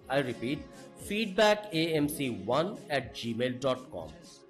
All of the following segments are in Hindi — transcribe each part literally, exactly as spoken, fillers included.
I repeat, feedback a m c one at gmail dot com.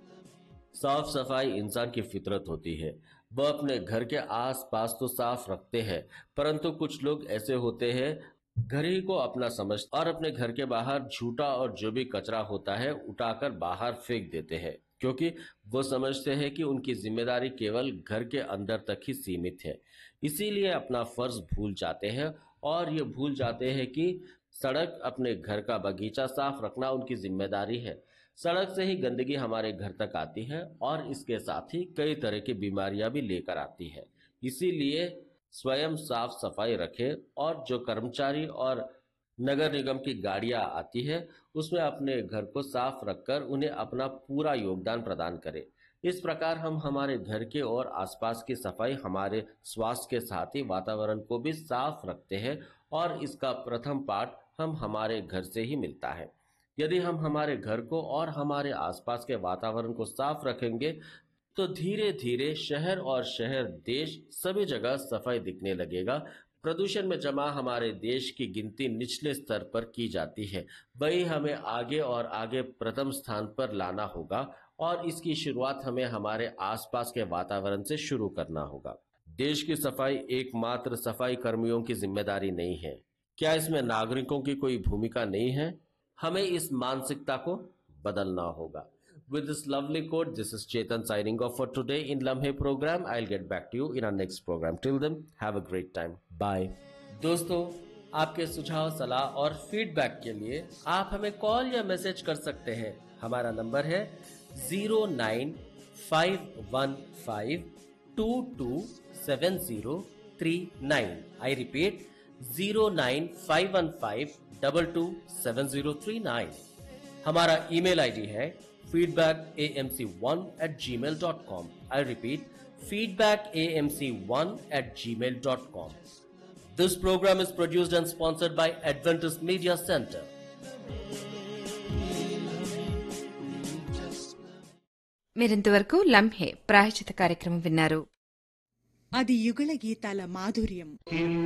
साफ सफाई इंसान की फितरत होती है। वह अपने घर के आसपास तो साफ रखते हैं, परंतु कुछ लोग ऐसे होते हैं घर ही को अपना समझते और अपने घर के बाहर झूठा और जो भी कचरा होता है उठाकर बाहर फेंक देते हैं, क्योंकि वो समझते हैं कि उनकी जिम्मेदारी केवल घर के अंदर तक ही सीमित है। इसीलिए अपना फर्ज भूल जाते हैं और ये भूल जाते हैं कि सड़क, अपने घर का बगीचा साफ रखना उनकी जिम्मेदारी है। सड़क से ही गंदगी हमारे घर तक आती है और इसके साथ ही कई तरह की बीमारियां भी लेकर आती है। इसीलिए स्वयं साफ सफाई रखें और जो कर्मचारी और नगर निगम की गाड़ियां आती है उसमें अपने घर को साफ रखकर उन्हें अपना पूरा योगदान प्रदान करें। इस प्रकार हम हमारे घर के और आसपास की सफाई हमारे स्वास्थ्य के साथ ही वातावरण को भी साफ रखते हैं और इसका प्रथम पाठ हम हमारे घर से ही मिलता है। यदि हम हमारे घर को और हमारे आसपास के वातावरण को साफ रखेंगे तो धीरे धीरे शहर और शहर देश सभी जगह सफाई दिखने लगेगा। प्रदूषण में जमा हमारे देश की गिनती निचले स्तर पर की जाती है, वही हमें आगे और आगे प्रथम स्थान पर लाना होगा और इसकी शुरुआत हमें हमारे आसपास के वातावरण से शुरू करना होगा। देश की सफाई एकमात्र सफाई कर्मियों की जिम्मेदारी नहीं है। क्या इसमें नागरिकों की कोई भूमिका नहीं है? हमें इस मानसिकता को बदलना होगा। With this lovely quote, this is Chetan signing off for today in Lamhe program. I'll get back to you in our next program. Till then, have a great time. Bye. दोस्तों, आपके सुझाव, सलाह और फीडबैक के लिए आप हमें कॉल या मैसेज कर सकते हैं। हमारा नंबर है zero nine five one five to to seven zero three nine. I repeat, zero nine five one five to to seven zero three nine. हमारा ईमेल आईडी है feedback a m c one at gmail dot com. I repeat, feedback a m c one at gmail dot com. This program is produced and sponsored by Adventist Media Center. మీరింతవరకు లంహే ప్రాయచిత కార్యక్రమం విన్నారు. అది యుగళ గీతాల మాధుర్యం.